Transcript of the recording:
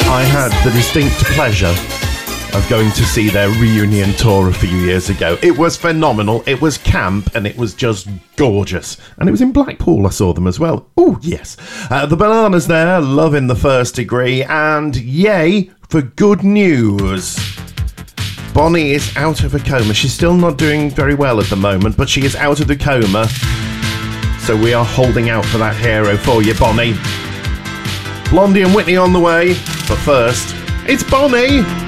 I had the distinct pleasure of going to see their reunion tour a few years ago. It was phenomenal, it was camp, and it was just gorgeous. And it was in Blackpool I saw them as well. Oh, yes. The Bananas there, Loving the First Degree, and yay for good news. Bonnie is out of a coma. She's still not doing very well at the moment, but she is out of the coma. So we are holding out for that hero for you, Bonnie. Blondie and Whitney on the way, but first, it's Bonnie!